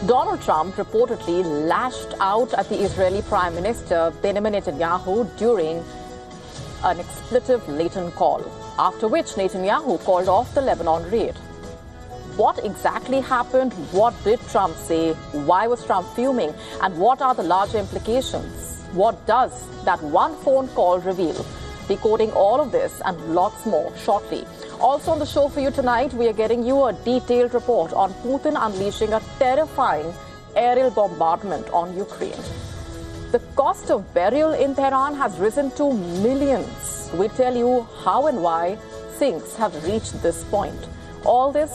Donald Trump reportedly lashed out at the Israeli Prime Minister Benjamin Netanyahu during an expletive-laden call, after which Netanyahu called off the Lebanon raid. What exactly happened? What did Trump say? Why was Trump fuming? And what are the larger implications? What does that one phone call reveal? Decoding all of this and lots more shortly. Also on the show for you tonight, we are getting you a detailed report on Putin unleashing a terrifying aerial bombardment on Ukraine. The cost of burial in Tehran has risen to millions. We tell you how and why things have reached this point. All this